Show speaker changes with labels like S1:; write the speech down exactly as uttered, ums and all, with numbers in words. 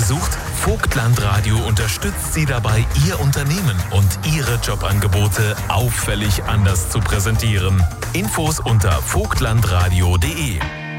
S1: gesucht? Vogtland Radio unterstützt Sie dabei, Ihr Unternehmen und Ihre Jobangebote auffällig anders zu präsentieren. Infos unter vogtlandradio punkt de.